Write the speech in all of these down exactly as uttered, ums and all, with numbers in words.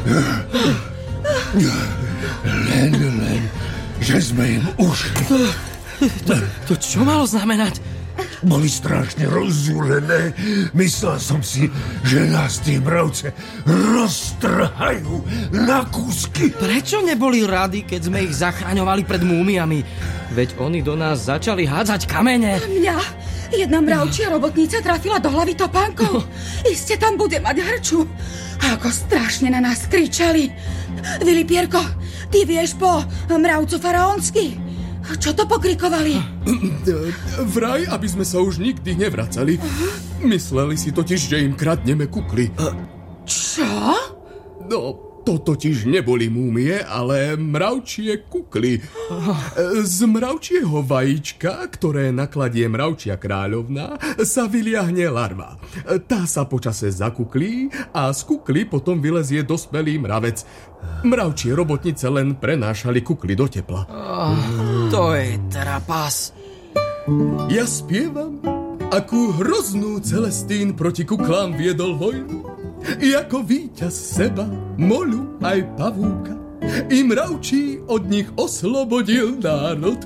Len, len, že sme im ušli. To, to čo malo znamenať? Boli strašne rozzúlené. Myslel som si, že nás tí mravce roztrhajú na kúsky. Prečo neboli radi, keď sme ich zachraňovali pred múmiami? Veď oni do nás začali hádzať kamene. Mňa jedna mravčia robotnica trafila do hlavy topánkou. Iste tam bude mať hrču. A ako strašne na nás kričali. Vili Pierko, ty vieš po mravcu faraónsky? Čo to pokrikovali? Vraj, aby sme sa už nikdy nevracali. Mysleli si totiž, že im kradneme kukly. Čo? No, to totiž neboli múmie, ale mravčie kukly. Z mravčieho vajíčka, ktoré nakladie mravčia kráľovná, sa vyliahne larva. Tá sa počase zakuklí a z kukly potom vylezie dospelý mravec. Mravčie robotnice len prenášali kukly do tepla. Oh, to je trapas. Ja spievam, akú hroznú Celestín proti kuklám viedol vojnu. I ako víťaz seba, molu aj pavúka, i mravčí od nich oslobodil národ.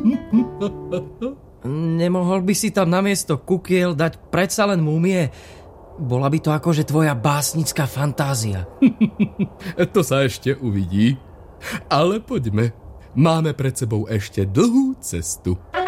Nemohol by si tam namiesto kukiel dať predsa len múmie? Bola by to akože tvoja básnická fantázia. To sa ešte uvidí. Ale poďme. Máme pred sebou ešte dlhú cestu.